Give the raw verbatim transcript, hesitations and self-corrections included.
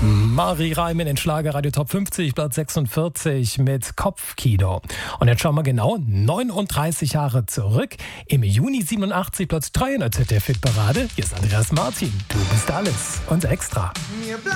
Marie Reimann in Schlagerradio Top fünfzig, Platz sechsundvierzig mit Kopfkino. Und jetzt schauen wir genau neununddreißig Jahre zurück. Im Juni siebenundachtzig, Platz drei in der Z D F-Hitparade. Hier ist Andreas Martin. Du bist alles und extra.